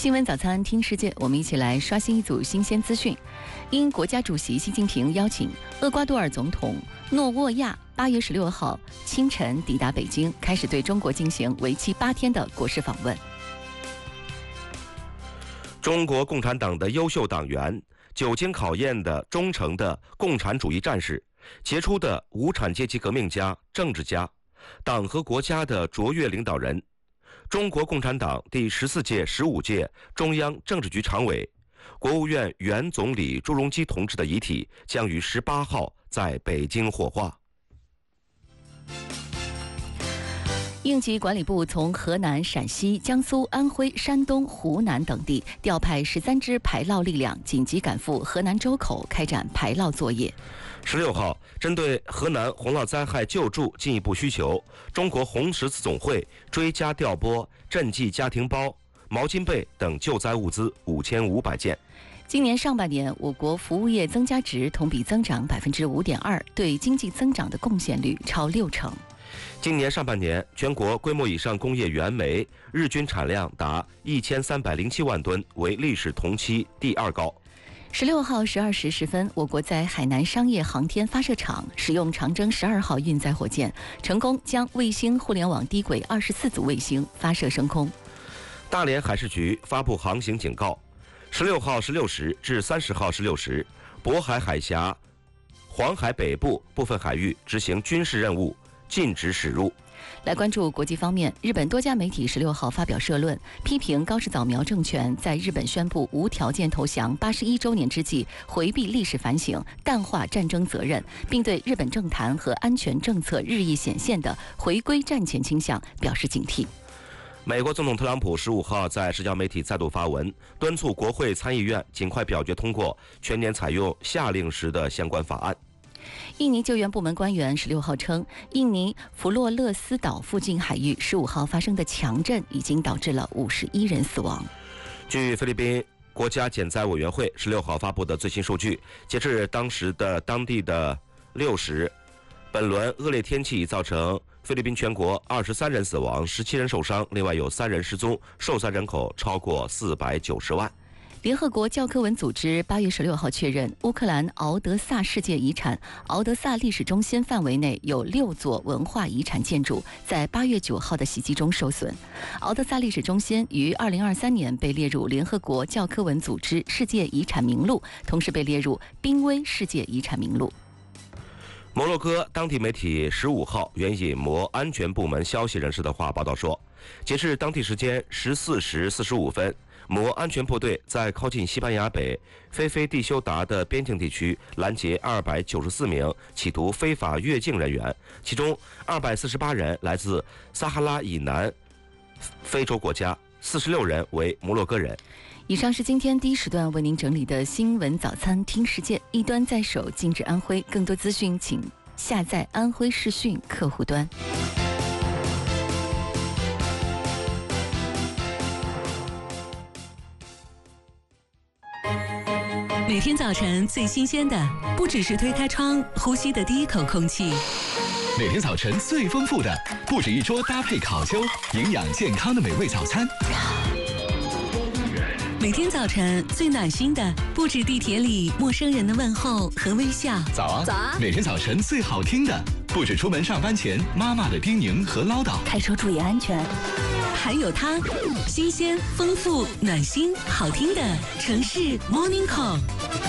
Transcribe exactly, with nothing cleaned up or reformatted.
新闻早餐听世界，我们一起来刷新一组新鲜资讯。因国家主席习近平邀请，厄瓜多尔总统诺沃亚八月十六号清晨抵达北京，开始对中国进行为期八天的国事访问。 中国共产党的优秀党员，久经考验的忠诚的共产主义战士，杰出的无产阶级革命家、政治家，党和国家的卓越领导人。中国共产党第十四届、十五届中央政治局常委、国务院原总理朱镕基同志的遗体将于十八号在北京火化。 应急管理部从河南、陕西、江苏、安徽、山东、湖南等地调派十三支排涝力量，紧急赶赴河南周口开展排涝作业。 十六号，针对河南洪涝灾害救助进一步需求，中国红十字总会追加调拨赈济家庭包、毛巾被等救灾物资五千五百件。 今年上半年，我国服务业增加值同比增长百分之五点二，对经济增长的贡献率超六成。 今年上半年，全国规模以上工业原煤日均产量达一千三百零七万吨，为历史同期第二高。 十六号十二时十分，我国在海南商业航天发射场使用长征十二号运载火箭，成功将卫星互联网低轨二十四组卫星发射升空。 大连海事局发布航行警告：十六号十六时至三十号十六时，渤海海峡、黄海北部部分海域执行军事任务，禁止驶入。 来关注国际方面，日本多家媒体十六号发表社论，批评高市早苗政权在日本宣布无条件投降八十一周年之际，回避历史反省，淡化战争责任，并对日本政坛和安全政策日益显现的回归战前倾向表示警惕。 美国总统特朗普十五号在社交媒体再度发文，敦促国会参议院尽快表决通过全年采用夏令时的相关法案。 印尼救援部门官员十六号称，印尼弗洛勒斯岛附近海域十五号发生的强震已经导致了五十一人死亡。 据菲律宾国家减灾委员会十六号发布的最新数据，截至当时的当地的六时，本轮恶劣天气造成菲律宾全国二十三人死亡，十七人受伤，另外有三人失踪，受灾人口超过四百九十万。 联合国教科文组织八月十六号确认，乌克兰敖德萨世界遗产敖德萨历史中心范围内有六座文化遗产建筑在八月九号的袭击中受损。敖德萨历史中心于二零二三年被列入联合国教科文组织世界遗产名录，同时被列入濒危世界遗产名录。 摩洛哥当地媒体十五号援引摩安全部门消息人士的话报道说，截至当地时间十四时四十五分，摩安全部队在靠近西班牙北菲菲蒂修达的边境地区拦截二百九十四名企图非法越境人员，其中二百四十八人来自撒哈拉以南非洲国家，四十六人为摩洛哥人。 以上是今天第一时段为您整理的新闻早餐听世界，一端在手，静止安徽，更多资讯请下载安徽视讯客户端。 每天早晨最新鲜的，不只是推开窗呼吸的第一口空气。 每天早晨最丰富的，不止一桌搭配烤秋、营养健康的美味早餐。 每天早晨最暖心的，不止地铁里陌生人的问候和微笑。 早啊， 早啊！ 每天早晨最好听的，不止出门上班前妈妈的叮咛和唠叨。 开车注意安全。 还有它，新鲜、丰富、暖心、好听的城市 Morning Call。